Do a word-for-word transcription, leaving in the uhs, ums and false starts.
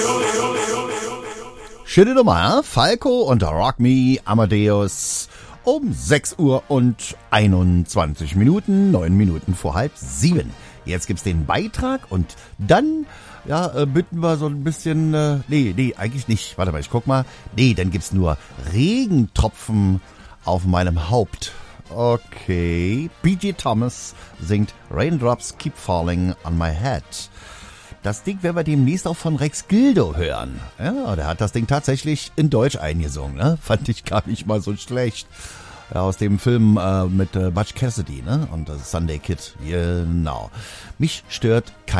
Schöne Nummer, Falco und Rock Me Amadeus um sechs Uhr und einundzwanzig Minuten, neun Minuten vor halb sieben. Jetzt gibt's den Beitrag und dann, ja, äh, bitten wir so ein bisschen, äh, nee, nee, eigentlich nicht. Warte mal, ich guck mal. Nee, dann gibt's nur Regentropfen auf meinem Haupt. Okay, B J Thomas singt Raindrops Keep Falling on My Head. Das Ding werden wir demnächst auch von Rex Gildo hören. Ja, der hat das Ding tatsächlich in Deutsch eingesungen, ne? Fand ich gar nicht mal so schlecht. Ja, aus dem Film äh, mit äh, Butch Cassidy, ne? Und äh, Sunday Kid. Genau. Mich stört kein